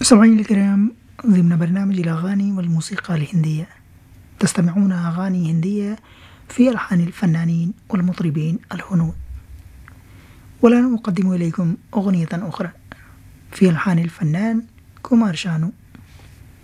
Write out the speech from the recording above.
مستمعينا الكرام، ضمن برنامج الأغاني والموسيقى الهندية تستمعون أغاني هندية في ألحان الفنانين والمطربين الهنود. والآن أقدم إليكم أغنية أخرى في ألحان الفنان كومار شانو.